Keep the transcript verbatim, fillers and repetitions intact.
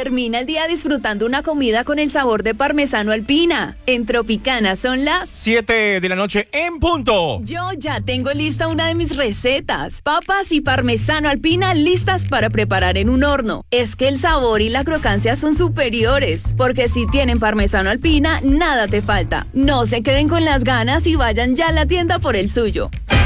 Termina el día disfrutando una comida con el sabor de parmesano alpina. En Tropicana son las siete de la noche en punto. Yo ya tengo lista una de mis recetas. Papas y parmesano alpina listas para preparar en un horno. Es que el sabor y la crocancia son superiores, porque si tienen parmesano alpina, nada te falta. No se queden con las ganas y vayan ya a la tienda por el suyo.